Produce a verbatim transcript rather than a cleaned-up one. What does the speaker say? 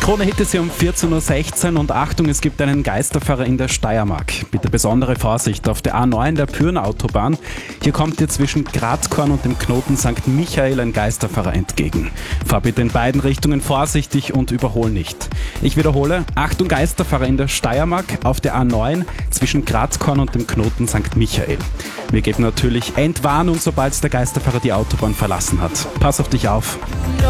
Krone Hit ist hier um vierzehn Uhr sechzehn und Achtung, es gibt einen Geisterfahrer in der Steiermark. Bitte besondere Vorsicht auf der A neun der Pürner Autobahn. Hier kommt dir zwischen Grazkorn und dem Knoten Sankt Michael ein Geisterfahrer entgegen. Fahr bitte in beiden Richtungen vorsichtig und überhol nicht. Ich wiederhole, Achtung Geisterfahrer in der Steiermark auf der A neun zwischen Grazkorn und dem Knoten Sankt Michael. Wir geben natürlich Entwarnung, sobald der Geisterfahrer die Autobahn verlassen hat. Pass auf dich auf.